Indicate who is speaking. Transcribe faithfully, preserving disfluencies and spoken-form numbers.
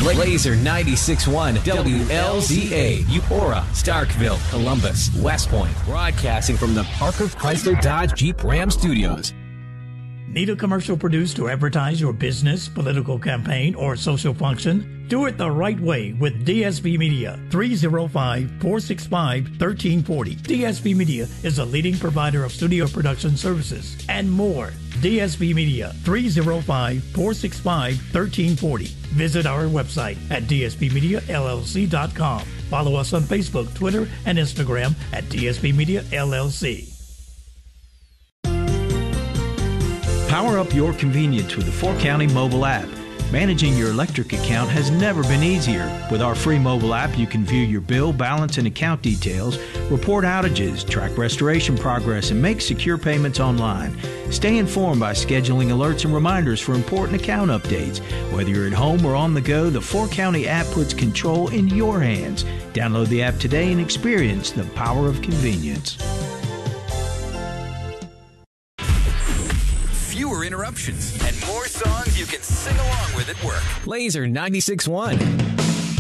Speaker 1: Laser ninety-six point one W L Z A, Eupora, Starkville, Columbus, West Point. Broadcasting from the Parker Chrysler Dodge Jeep Ram Studios.
Speaker 2: Need a commercial produced to advertise your business, political campaign, or social function? Do it the right way with D S B Media, three oh five, four six five, one three four oh. D S B Media is a leading provider of studio production services and more. D S B Media, three oh five, four six five, one three four oh. Visit our website at d s b media l l c dot com. Follow us on Facebook, Twitter, and Instagram at D S B Media L L C.
Speaker 3: Power up your convenience with the four county mobile app. Managing your electric account has never been easier. With our free mobile app, you can view your bill, balance, and account details, report outages, track restoration progress, and make secure payments online. Stay informed by scheduling alerts and reminders for important account updates. Whether you're at home or on the go, the four county app puts control in your hands. Download the app today and experience the power of convenience.
Speaker 4: Fewer interruptions and more songs you can sing along with at work.
Speaker 1: Laser ninety-six point one.